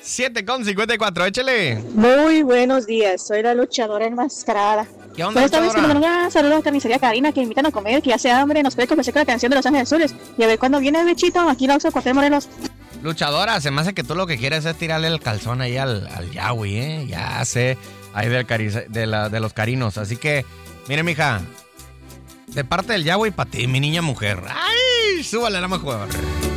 7:54, échale. Muy buenos días, soy la luchadora enmascarada. ¿Qué onda, Esta vez que me luchadora? mandan un saludo a Carnicería Karina, que invitan a comer, que hace hambre, nos puede convencer con la canción de Los Ángeles Azules. Y a ver cuándo viene el bichito, aquí en la uso Cuartel Morelos. Luchadora, se me hace que tú lo que quieres es tirarle el calzón ahí al Yahweh, ¿eh? Ya sé, ahí de los carinos. Así que, mire, mija, de parte del Yahweh para ti, mi niña mujer. ¡Ay! Súbale a la mejor.